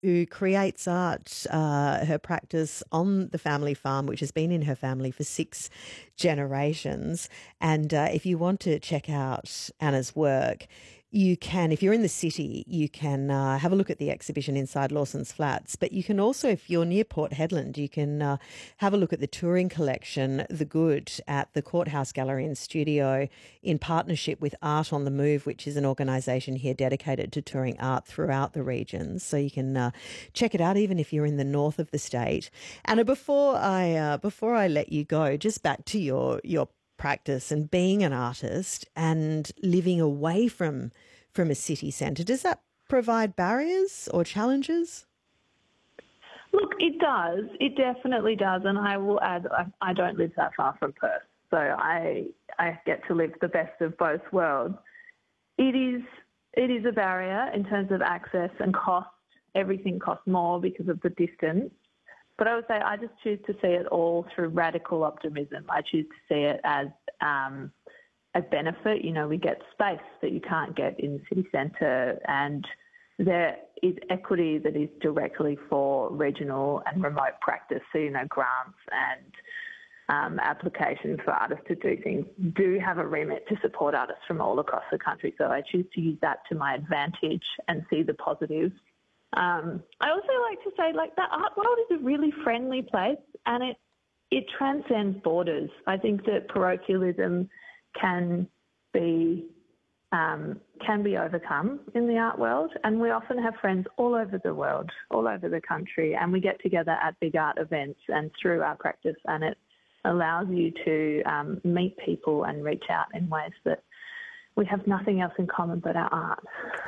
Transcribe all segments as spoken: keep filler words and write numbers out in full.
who creates art, uh, her practice on the family farm, which has been in her family for six generations. And uh, if you want to check out Anna's work, you can, if you're in the city, you can uh, have a look at the exhibition inside Lawson's Flats. But you can also, if you're near Port Hedland, you can uh, have a look at the touring collection, The Good, at the Courthouse Gallery and Studio in partnership with Art on the Move, which is an organisation here dedicated to touring art throughout the regions. So you can uh, check it out even if you're in the north of the state. Anna, before I uh, before I let you go, just back to your your practice and being an artist and living away from from a city centre, does that provide barriers or challenges? Look, it does. It definitely does. And I will add, I, I don't live that far from Perth, so I I get to live the best of both worlds. It is it is a barrier in terms of access and cost. Everything costs more because of the distance. But I would say I just choose to see it all through radical optimism. I choose to see it as um, a benefit. You know, we get space that you can't get in the city centre, and there is equity that is directly for regional and remote practice. So, you know, grants and um, applications for artists to do things do have a remit to support artists from all across the country. So I choose to use that to my advantage and see the positives. Um, I also like to say, like, the art world is a really friendly place, and it it transcends borders. I think that parochialism can be um, can be overcome in the art world, and we often have friends all over the world, all over the country, and we get together at big art events and through our practice, and it allows you to um, meet people and reach out in ways that we have nothing else in common but our art.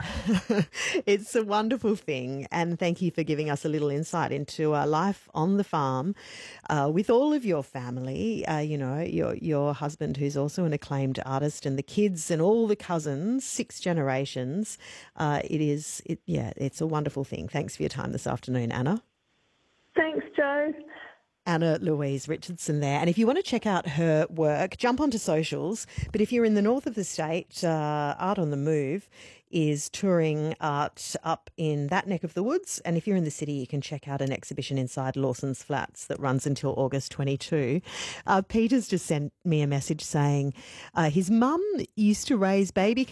It's a wonderful thing, and thank you for giving us a little insight into uh, life on the farm uh, with all of your family, uh, you know, your your husband who's also an acclaimed artist, and the kids and all the cousins, six generations. Uh, it is, it, yeah, it's a wonderful thing. Thanks for your time this afternoon, Anna. Thanks, Jo. Anna Louise Richardson there. And if you want to check out her work, jump onto socials. But if you're in the north of the state, uh, Art on the Move is touring art up in that neck of the woods. And if you're in the city, you can check out an exhibition inside Lawson's Flats that runs until August twenty-second. Uh, Peter's just sent me a message saying uh, his mum used to raise baby